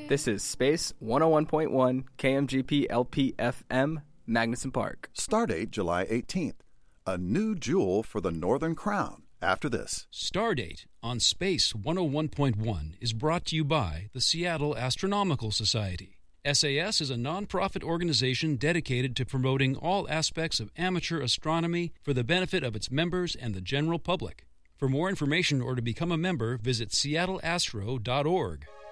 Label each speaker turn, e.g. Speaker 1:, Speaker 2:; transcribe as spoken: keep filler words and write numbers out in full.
Speaker 1: This is Space one oh one point one K M G P L P F M, Magnuson Park.
Speaker 2: Stardate July eighteenth. A new jewel for the Northern Crown. After this.
Speaker 3: Stardate on Space one oh one point one is brought to you by the Seattle Astronomical Society. S A S is a nonprofit organization dedicated to promoting all aspects of amateur astronomy for the benefit of its members and the general public. For more information or to become a member, visit seattle astro dot org.